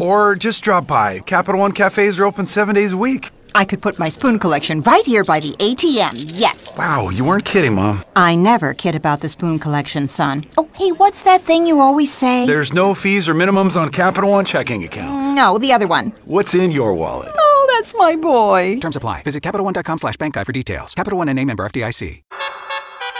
Or just drop by. Capital One cafes are open 7 days a week. I could put my spoon collection right here by the ATM, yes. Wow, you weren't kidding, Mom. I never kid about the spoon collection, son. Oh, hey, what's that thing you always say? There's no fees or minimums on Capital One checking accounts. No, the other one. What's in your wallet? Oh, that's my boy. Terms apply. Visit CapitalOne.com/bankguide for details. Capital One and a member FDIC.